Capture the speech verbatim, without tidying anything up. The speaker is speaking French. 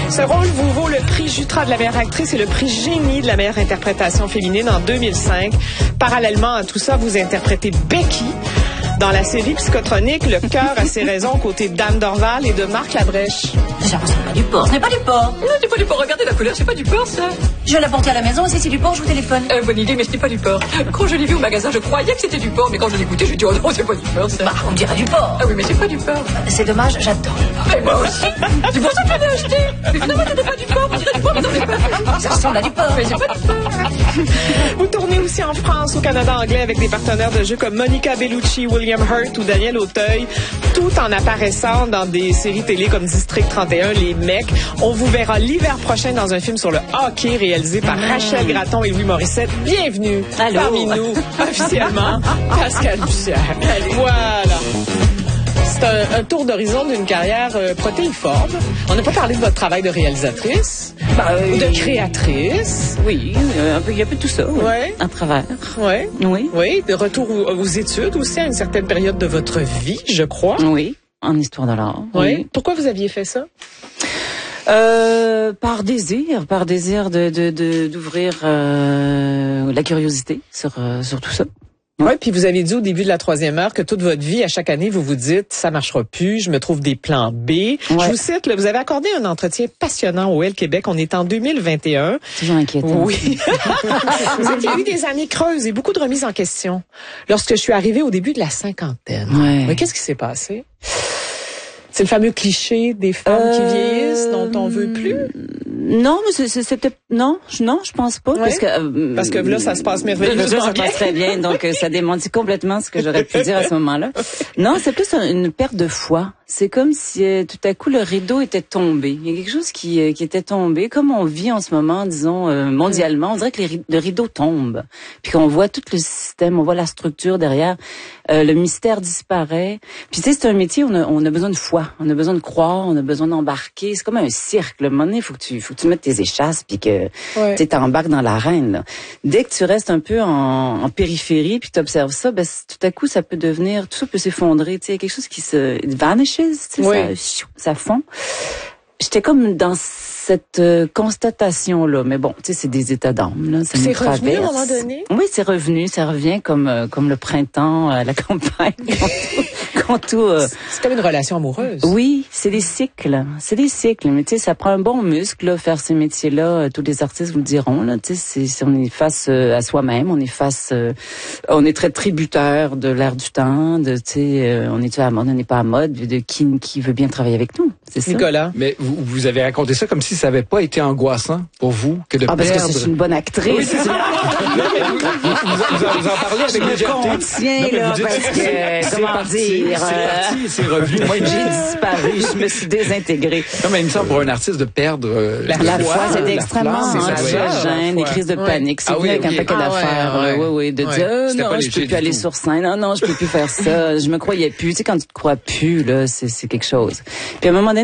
Ce rôle vous vaut le prix Jutra de la meilleure actrice et le prix Génie de la meilleure interprétation féminine en deux mille cinq. Parallèlement à tout ça, vous interprétez Becky dans la série Psychotronique, Le cœur a ses raisons, aux côtés d'Anne Dorval et de Marc Labrèche. C'est pas du porc, ce n'est pas du porc. Non, c'est pas du porc, regardez la couleur, c'est pas du porc, ça. Je vais l'apporter à la maison et si c'est du porc, je vous téléphone. Euh, bonne idée, mais ce n'est pas du porc. Quand je l'ai vu au magasin, je croyais que c'était du porc, mais quand je l'ai goûté, je dit, oh non, c'est pas du porc, ça. Bah, on dirait du porc. Ah oui, mais c'est pas du porc. C'est dommage, j'adore le porc. Mais moi aussi. C'est pour ça que je l'ai acheté. Mais finalement, c'était pas du porc, on dirait du porc, mais non, c'est pas. Ça ressemble à du porc. Mais c'est pas du porc. Vous tournez aussi en France, au Canada anglais, avec des partenaires de jeu comme Monica Bellucci, William Hurt ou Daniel Auteuil, tout en apparaissant dans des séries télé comme District trente et un, Les Mecs. On vous verra l'hiver prochain dans un film sur le hockey réalisé par Rachel Gratton et Louis Morissette. Bienvenue Allô. Parmi nous, officiellement, Pascal Bussière. Voilà. C'est un, un tour d'horizon d'une carrière euh, protéiforme. On n'a pas parlé de votre travail de réalisatrice, Bah, euh, ou de créatrice. Oui, euh, un peu, il y a un peu tout ça. Oui. Ouais. À travers. Ouais. Oui. Oui, de retour aux, aux études aussi à une certaine période de votre vie, je crois. Oui. En histoire de l'art. Oui. Oui. Pourquoi vous aviez fait ça? Euh, par désir, par désir de, de, de d'ouvrir euh, la curiosité sur, euh, sur tout ça. Oui, puis vous avez dit au début de la troisième heure que toute votre vie, à chaque année, vous vous dites, ça marchera plus, je me trouve des plans B. Ouais. Je vous cite, là, vous avez accordé un entretien passionnant au L Québec. On est en deux mille vingt et un. Toujours inquiétant. Oui. Vous avez eu des années creuses et beaucoup de remises en question. Lorsque je suis arrivée au début de la cinquantaine. Ouais. Mais qu'est-ce qui s'est passé? C'est le fameux cliché des femmes euh... qui vieillissent dont on veut plus? Non, mais c'est, c'est, c'était non, je, non, je pense pas, ouais. parce que euh, parce que là, ça se passe merveilleusement ça bien. passe très bien, donc euh, ça démentit complètement ce que j'aurais pu dire à ce moment-là. Non, c'est plus une perte de foi. C'est comme si euh, tout à coup le rideau était tombé. Il y a quelque chose qui euh, qui était tombé, comme on vit en ce moment, disons euh, mondialement. On dirait que les, le rideau tombe, puis qu'on voit tout le système, on voit la structure derrière. Euh, le mystère disparaît. Puis tu sais, c'est un métier où on a, on a besoin de foi, on a besoin de croire, on a besoin d'embarquer. C'est comme un cirque. À un moment donné, il faut que tu faut que tu mettes tes échasses puis que ouais. tu t'embarques dans l'arène. Là. Dès que tu restes un peu en, en périphérie puis tu observes ça, ben tout à coup ça peut devenir, tout ça peut s'effondrer. Tu sais, quelque chose qui se vanishes, tu sais, ouais. ça, ça fond. J'étais comme dans cette euh, constatation-là. Mais bon, tu sais, c'est des états d'âme, là. Ça c'est nous traverse. Revenu à un moment donné? Oui, c'est revenu. Ça revient comme euh, comme le printemps à la campagne. quand tout, quand tout, euh... C'est comme une relation amoureuse. Oui, c'est des cycles. C'est des cycles. Mais tu sais, ça prend un bon muscle, là, faire ces métiers-là. Tous les artistes vous le diront, là. Tu sais, c'est, on est face euh, à soi-même. On est face... Euh, on est très tributaire de l'air du temps. De, tu sais, euh, on est à la mode, on n'est pas à mode. De qui, qui veut bien travailler avec nous. C'est ça. Nicolas. Mais vous, vous avez raconté ça comme si ça n'avait pas été angoissant pour vous que de ah, perdre... parce que c'est une bonne actrice. Oui, c'est ça. Non, mais vous, vous, vous, en, vous en parlez avec légèreté. Contiens, non, là, dites, parce que, c'est, comment parti, dire... C'est parti, c'est revenu. Moi, j'ai disparu, je me suis désintégrée. Non, mais il me semble pour un artiste de perdre euh, la, la foi, c'est extrêmement anxiogène, des crises de panique. C'est venu avec un paquet d'affaires. Oui, oui, de dire, oh, non, je peux plus aller sur scène. Non, non, je peux plus faire ça. Je me croyais plus. Tu sais, quand tu te crois plus, là, c'est quelque chose. Puis à un moment donné,